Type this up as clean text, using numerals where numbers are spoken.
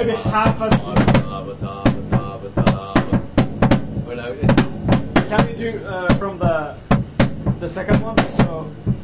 maybe half a. Or no, Can we do from the second one? So